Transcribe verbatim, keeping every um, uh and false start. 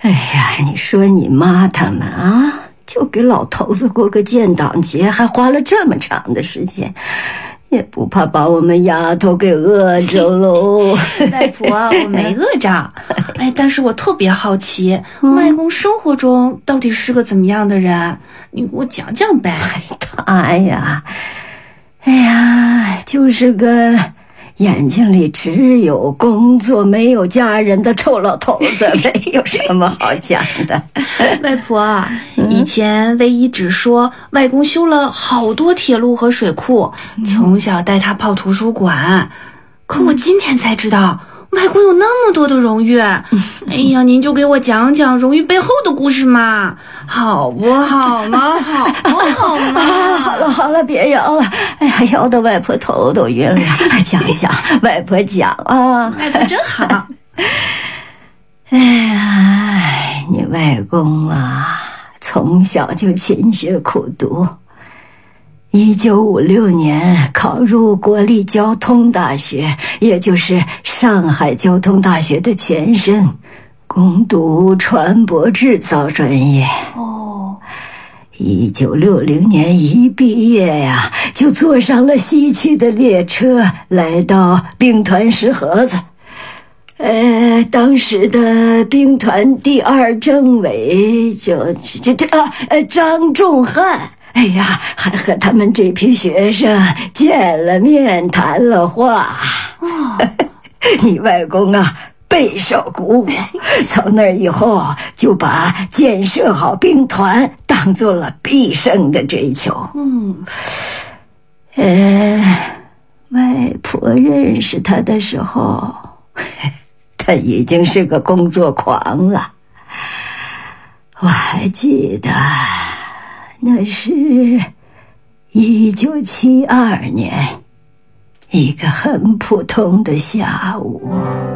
哎呀，你说你妈他们啊，就给老头子过个建党节，还花了这么长的时间，也不怕把我们丫头给饿着喽。 外婆，我没饿着。哎，但是我特别好奇，嗯、外公生活中到底是个怎么样的人？你给我讲讲呗。 他呀，哎呀，就是个眼睛里只有工作没有家人的臭老头子，没有什么好讲的。 外婆、嗯、以前唯一只说外公修了好多铁路和水库、嗯、从小带他泡图书馆，可我今天才知道、嗯、外公有那么多的荣誉。哎呀，您就给我讲讲荣誉背后的故事嘛，好不好嘛？好不好嘛？ 啊、好了好了，别摇了，哎呀，摇得外婆头都晕了。讲讲，外婆讲啊， 外婆真好。 哎呀，你外公啊，从小就勤学苦读。一九五六年考入国立交通大学，也就是上海交通大学的前身，攻读船舶制造专业。 哦， 一九六零年一毕业呀，就坐上了西去的列车，来到兵团石河子。呃，当时的兵团第二政委就这这啊呃张仲汉。哎呀，还和他们这批学生见了面，谈了话。哦、你外公啊，备受鼓舞，从那以后就把建设好兵团当做了毕生的追求。 嗯， 呃，外婆认识他的时候，他已经是个工作狂了。我还记得。那是一九七二年，一个很普通的下午。